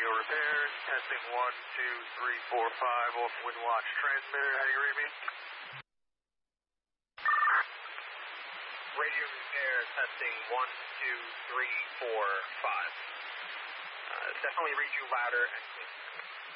radio repair. Testing 1, 2, 3, 4, 5 off wind watch transmitter. How do you read me? Radio repair. Testing 1, 2, 3, 4, 5. Definitely read you louder and clear.